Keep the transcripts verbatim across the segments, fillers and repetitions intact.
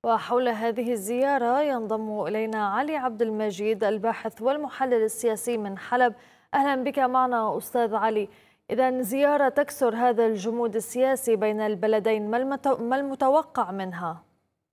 وحول هذه الزيارة ينضم إلينا علي عبد المجيد الباحث والمحلل السياسي من حلب. أهلا بك معنا أستاذ علي. إذن زيارة تكسر هذا الجمود السياسي بين البلدين، ما المتو- ما المتوقع منها؟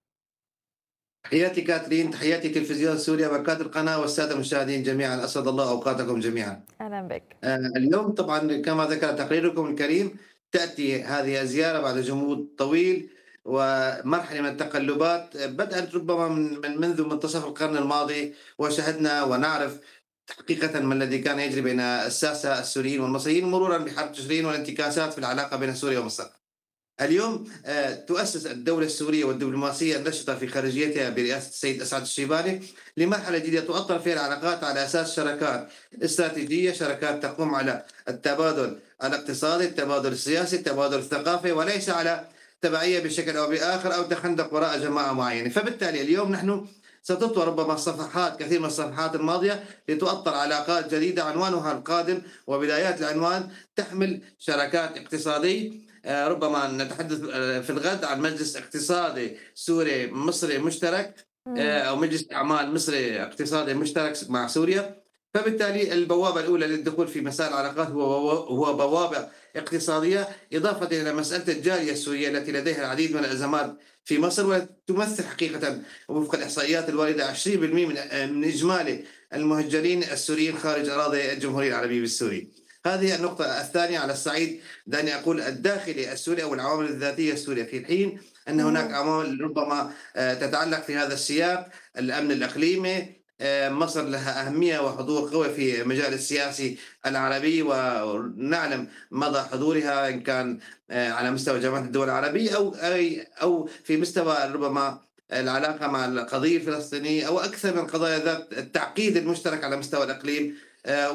تحياتي كاترين، تحياتي تلفزيون سوريا وكادر القناة والسادة المشاهدين جميعا، أسعد الله أوقاتكم جميعا. أهلا بك. آه، اليوم طبعا كما ذكر تقريركم الكريم، تأتي هذه الزيارة بعد جمود طويل ومرحلة من التقلبات بدأت ربما من من- منذ منتصف القرن الماضي، وشهدنا ونعرف حقيقة ما الذي كان يجري بين الساسة السوريين والمصريين مرورا بحرب تشرين والانتكاسات في العلاقة بين سوريا ومصر. اليوم آه، تؤسس الدولة السورية والدبلوماسية النشطة في خارجيتها برئاسة السيد أسعد الشيباني لمرحلة جديدة تؤطر فيها العلاقات على أساس شراكات استراتيجية، شراكات تقوم على التبادل الاقتصادي، التبادل السياسي، التبادل الثقافي، وليس على تبعية بشكل أو بآخر أو تخندق وراء جماعة معينة. فبالتالي اليوم نحن ستطوى ربما صفحات كثير من الصفحات الماضية لتؤطر علاقات جديدة عنوانها القادم وبدايات العنوان تحمل شراكات اقتصادية. آه، ربما نتحدث آه، في الغد عن مجلس اقتصادي سوري مصري مشترك، آه، مم. أو مجلس أعمال مصري اقتصادي مشترك مع سوريا. فبالتالي البوابة الأولى للدخول في مسائل العلاقات هو هو بوابة اقتصادية، إضافة إلى مسألة الجالية السورية التي لديها العديد من الأزمات في مصر، وتمثل حقيقة وفق الإحصائيات الواردة عشرين بالمئة من آه، من إجمالي المهجرين السوريين خارج أراضي الجمهورية العربية السورية. هذه النقطة الثانية على الصعيد دعني أقول الداخلي السوري أو العوامل الذاتية السورية، في حين أن هناك مم. عوامل ربما آه، تتعلق في هذا السياق. الأمن الإقليمي، آه، مصر لها أهمية وحضور قوي في المجال السياسي العربي، ونعلم مدى حضورها إن كان آه، على مستوى جامعة الدول العربية أو أي أو في مستوى ربما العلاقة مع القضية الفلسطينية أو أكثر من قضايا ذات التعقيد المشترك على مستوى الإقليم. آه،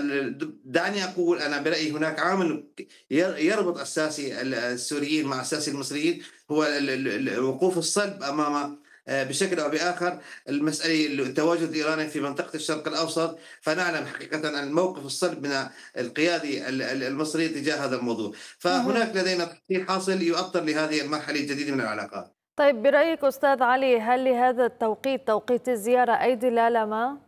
ودعني أقول أنا برأيي هناك عامل ير- يربط أساسي السوريين مع أساسي المصريين، هو ال- ال- ال- الوقوف الصلب أمام آه، بشكل أو بآخر المسألة التواجد الإيراني في منطقة الشرق الأوسط. فنعلم حقيقة الموقف الصلب من القيادة ال- ال- المصري تجاه هذا الموضوع. مهم. فهناك لدينا تحصيل حاصل يؤطر لهذه المرحلة الجديدة من العلاقات. طيب، برأيك أستاذ علي، هل لهذا التوقيت، توقيت الزيارة، أي دلالة ما؟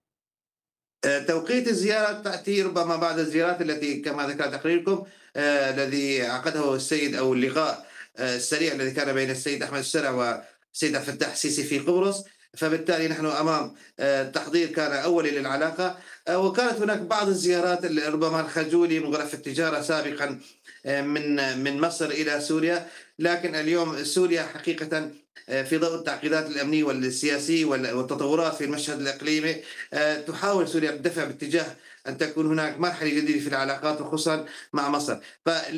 آه، توقيت الزيارة تأتي ربما بعد الزيارات التي كما ذكر تقريركم، آه، الذي عقده السيد أو اللقاء آه، السريع الذي كان بين السيد أحمد الشرع والسيد عبد الفتاح السيسي في قبرص. فبالتالي نحن أمام آه، تحضير كان أولي للعلاقة. آه، وكانت هناك بعض الزيارات اللي ربما الخجولي من غرف التجارة سابقا آه، من من مصر إلى سوريا. لكن اليوم سوريا حقيقة آه، في ضوء التعقيدات الأمنية والسياسية والتطورات في المشهد الإقليمي، آه، تحاول سوريا بالدفع باتجاه أن تكون هناك مرحلة جديدة في العلاقات وخصوصا مع مصر.